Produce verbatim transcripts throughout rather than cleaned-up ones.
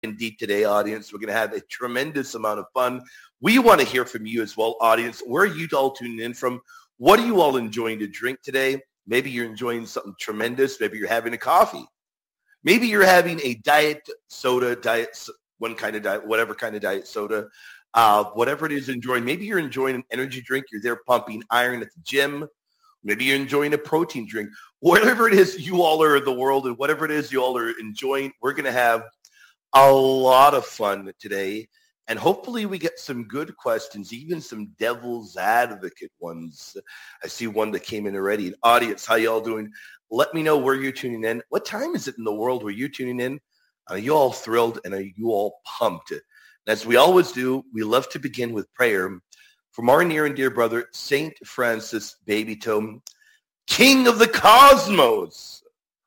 indeed today, audience. We're going to have a tremendous amount of fun. We want to hear from you as well, audience. Where are you all tuning in from? What are you all enjoying to drink today? Maybe you're enjoying something tremendous. Maybe you're having a coffee. Maybe you're having a diet soda, diet, one kind of diet, whatever kind of diet soda, uh, whatever it is enjoying. Maybe you're enjoying an energy drink. You're there pumping iron at the gym. Maybe you're enjoying a protein drink. Whatever it is you all are in the world and whatever it is you all are enjoying, we're going to have a lot of fun today. And hopefully we get some good questions, even some devil's advocate ones. I see one that came in already. Audience, how y'all doing? Let me know where you're tuning in. What time is it in the world where you're tuning in? Are you all thrilled and are you all pumped? And as we always do, we love to begin with prayer from our near and dear brother, Saint Francis Babytome, King of the Cosmos.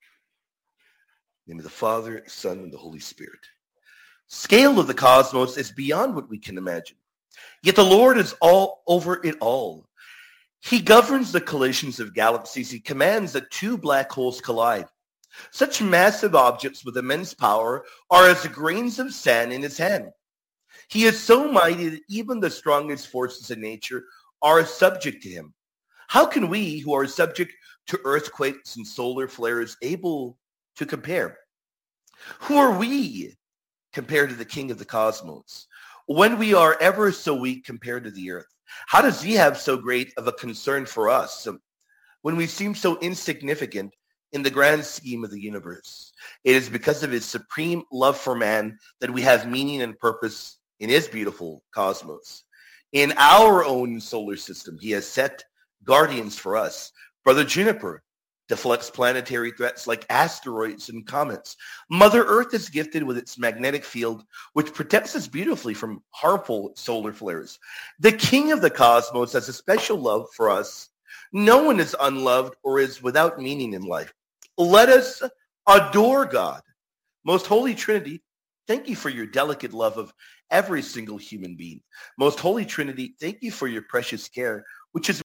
In the name of the Father, Son, and the Holy Spirit. Scale of the cosmos is beyond what we can imagine. Yet the Lord is all over it all. He governs the collisions of galaxies. He commands that two black holes collide. Such massive objects with immense power are as grains of sand in his hand. He is so mighty that even the strongest forces in nature are subject to him. How can we, who are subject to earthquakes and solar flares, able to compare? Who are we compared to the King of the Cosmos, when we are ever so weak compared to the earth? How does he have so great of a concern for us when we seem so insignificant in the grand scheme of the universe? It is because of his supreme love for man that we have meaning and purpose in his beautiful cosmos. In our own solar system, he has set guardians for us. Brother Juniper deflects planetary threats like asteroids and comets. Mother Earth is gifted with its magnetic field, which protects us beautifully from harmful solar flares. The King of the Cosmos has a special love for us. No one is unloved or is without meaning in life. Let us adore God. Most Holy Trinity, thank you for your delicate love of every single human being. Most Holy Trinity, thank you for your precious care, which is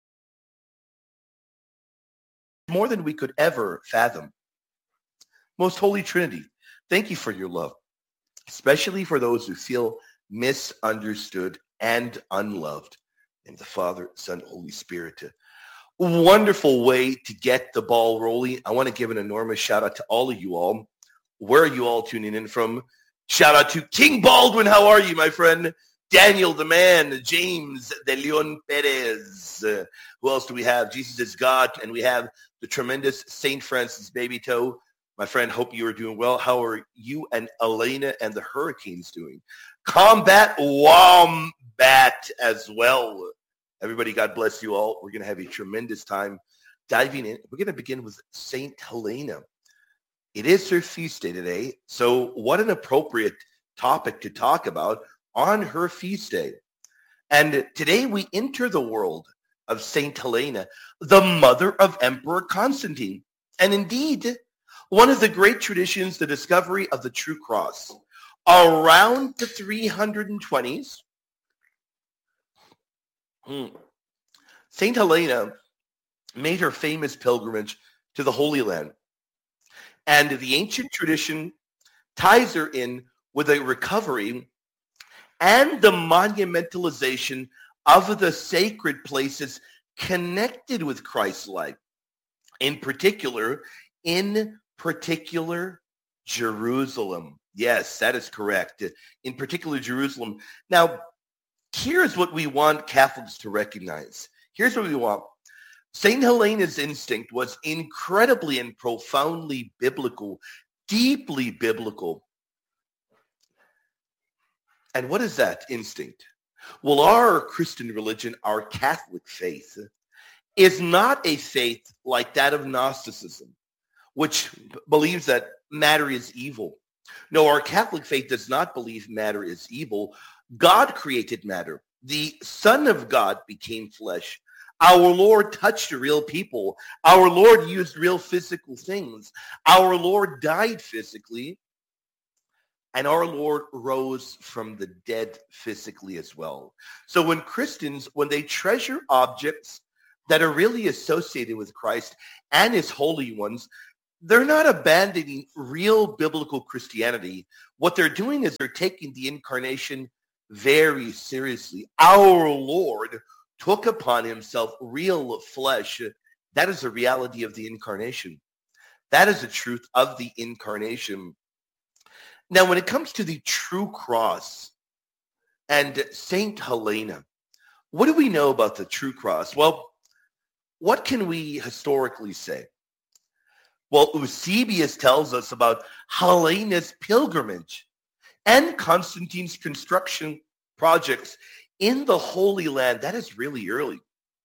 more than we could ever fathom. Most Holy Trinity, thank you for your love, especially for those who feel misunderstood and unloved. In the Father, Son, Holy Spirit. Wonderful way to get the ball rolling. I want to give an enormous shout out to all of you all. Where are you all tuning in from? Shout out to King Baldwin. How are you, my friend? Daniel the man, James de Leon Perez. Uh, who else do we have? Jesus is God. And we have the tremendous Saint Francis Babytome. My friend, hope you are doing well. How are you and Elena and the Hurricanes doing? Combat Wombat as well. Everybody, God bless you all. We're going to have a tremendous time diving in. We're going to begin with Saint Helena. It is her feast day today. So what an appropriate topic to talk about on her feast day. And today we enter the world of Saint Helena, the mother of Emperor Constantine. And indeed, one of the great traditions, the discovery of the true cross. Around the three hundred twenties, Saint Helena made her famous pilgrimage to the Holy Land. And the ancient tradition ties her in with a recovery and the monumentalization of the sacred places connected with Christ's life. In particular, in particular, Jerusalem. Yes, that is correct. In particular, Jerusalem. Now, here's what we want Catholics to recognize. Here's what we want. Saint Helena's instinct was incredibly and profoundly biblical, deeply biblical. And what is that instinct? Well, our Christian religion, our Catholic faith, is not a faith like that of Gnosticism, which believes that matter is evil. No, our Catholic faith does not believe matter is evil. God created matter. The Son of God became flesh. Our Lord touched real people. Our Lord used real physical things. Our Lord died physically. And our Lord rose from the dead physically as well. So when Christians, when they treasure objects that are really associated with Christ and his holy ones, they're not abandoning real biblical Christianity. What they're doing is they're taking the incarnation very seriously. Our Lord took upon himself real flesh. That is the reality of the incarnation. That is the truth of the incarnation. Now, when it comes to the true cross and Saint Helena, what do we know about the true cross? Well, what can we historically say? Well, Eusebius tells us about Helena's pilgrimage and Constantine's construction projects in the Holy Land. That is really early.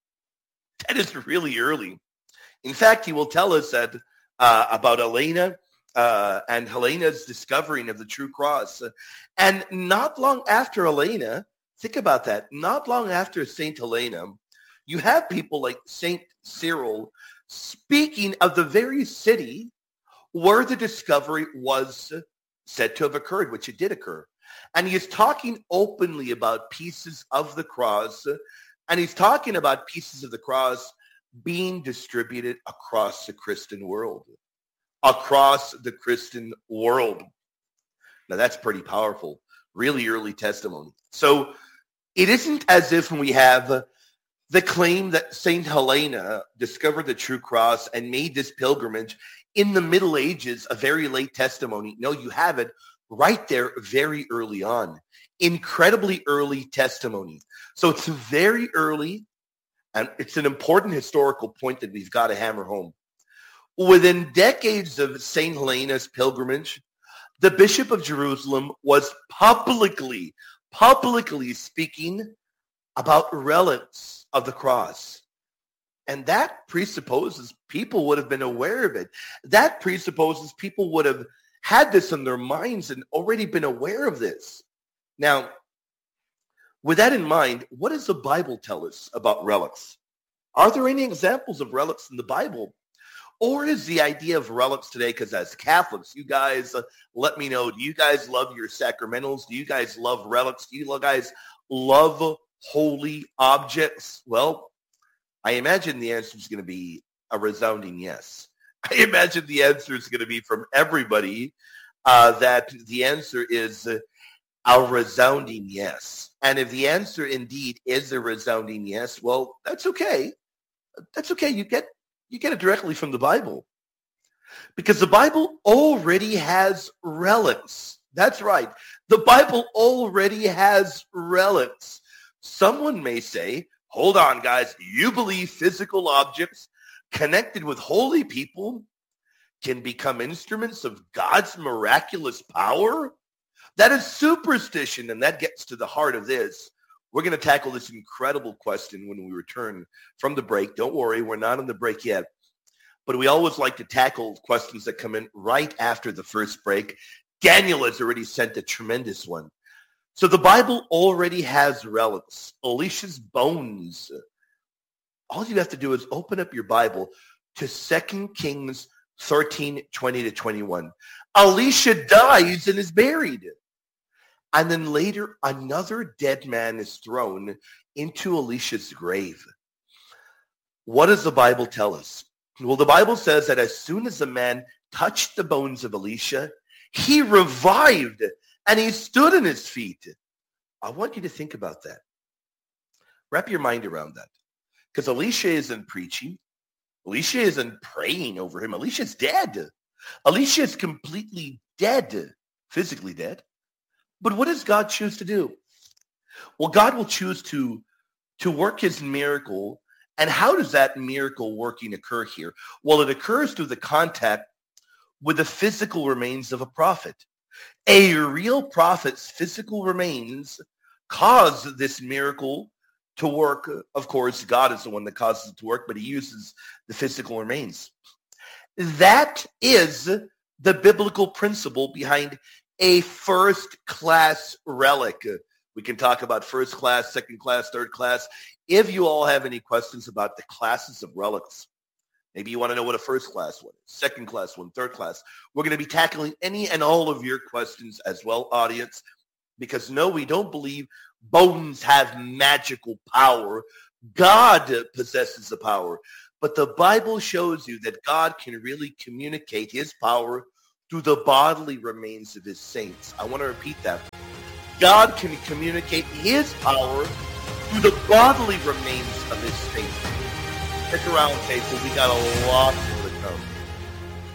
That is really early. In fact, he will tell us that uh, about Helena uh, and Helena's discovering of the true cross. And not long after Helena, think about that, not long after Saint Helena, you have people like Saint Cyril speaking of the very city where the discovery was said to have occurred, which it did occur. And he is talking openly about pieces of the cross, and he's talking about pieces of the cross being distributed across the Christian world, across the Christian world. Now that's pretty powerful, really early testimony. So it isn't as if we have the claim that Saint Helena discovered the true cross and made this pilgrimage in the Middle Ages, a very late testimony. No, you have it right there very early on. Incredibly early testimony. So it's very early, and it's an important historical point that we've got to hammer home. Within decades of Saint Helena's pilgrimage, the Bishop of Jerusalem was publicly, publicly speaking about relics of the cross. And that presupposes people would have been aware of it. That presupposes people would have had this in their minds and already been aware of this. Now, with that in mind, what does the Bible tell us about relics? Are there any examples of relics in the Bible? Or is the idea of relics today, because as Catholics, you guys, uh, let me know, do you guys love your sacramentals? Do you guys love relics? Do you guys love holy objects? Well, I imagine the answer is going to be a resounding yes. I imagine the answer is going to be from everybody uh, that the answer is uh, a resounding yes. And if the answer indeed is a resounding yes, well, that's okay. That's okay. You get you get it directly from the Bible. Because the Bible already has relics. That's right. The Bible already has relics. Someone may say, hold on, guys, you believe physical objects connected with holy people can become instruments of God's miraculous power? That is superstition, and that gets to the heart of this. We're going to tackle this incredible question when we return from the break. Don't worry, we're not on the break yet. But we always like to tackle questions that come in right after the first break. Daniel has already sent a tremendous one. So the Bible already has relics. Alicia's bones. All you have to do is open up your Bible to Second Kings thirteen, twenty to twenty-one. Alicia dies and is buried. And then later, another dead man is thrown into Alicia's grave. What does the Bible tell us? Well, the Bible says that as soon as the man touched the bones of Alicia, he revived and he stood on his feet. I want you to think about that. Wrap your mind around that. Because Alicia isn't preaching. Alicia isn't praying over him. Alicia's dead. Alicia is completely dead, physically dead. But what does God choose to do? Well, God will choose to, to work his miracle. And how does that miracle working occur here? Well, it occurs through the contact with the physical remains of a prophet. A real prophet's physical remains cause this miracle to work. Of course, God is the one that causes it to work, but he uses the physical remains. That is the biblical principle behind a first-class relic. We can talk about first class, second class, third class. If you all have any questions about the classes of relics, maybe you want to know what a first class one is, second class one, third class, we're going to be tackling any and all of your questions as well, audience, because no, we don't believe bones have magical power. God possesses the power. But the Bible shows you that God can really communicate his power through the bodily remains of his saints. I want to repeat that. God can communicate his power through the bodily remains of his saints. Stick around, Casey. We got a lot more to come.